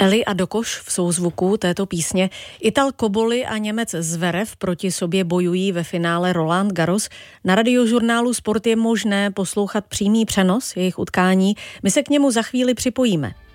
Eli a Dokoš v souzvuku této písně. Ital Cobolli a Němec Zverev proti sobě bojují ve finále Roland Garros. Na Radiožurnálu Sport je možné poslouchat přímý přenos jejich utkání. My se k němu za chvíli připojíme.